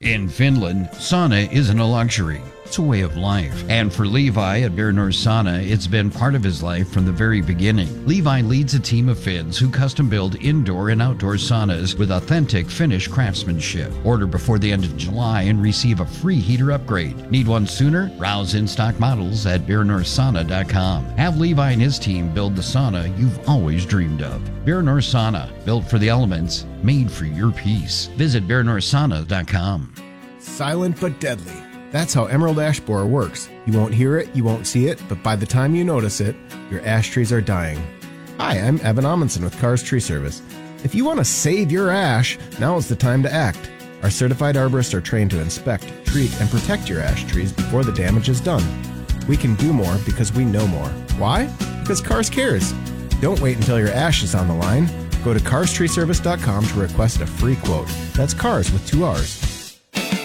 In Finland, sauna isn't a luxury. It's a way of life. And for Levi at Bear North Sauna, it's been part of his life from the very beginning. Levi leads a team of Finns who custom build indoor and outdoor saunas with authentic Finnish craftsmanship. Order before the end of July and receive a free heater upgrade. Need one sooner? Browse in-stock models at BearNorthSauna.com. Have Levi and his team build the sauna you've always dreamed of. Bear North Sauna, built for the elements, made for your peace. Visit BearNorthSauna.com. Silent but deadly. That's how Emerald Ash Borer works. You won't hear it, you won't see it, but by the time you notice it, your ash trees are dying. Hi, I'm Evan Amundsen with Cars Tree Service. If you want to save your ash, now is the time to act. Our certified arborists are trained to inspect, treat, and protect your ash trees before the damage is done. We can do more because we know more. Why? Because Cars cares. Don't wait until your ash is on the line. Go to carstreeservice.com to request a free quote. That's cars with 2 R's.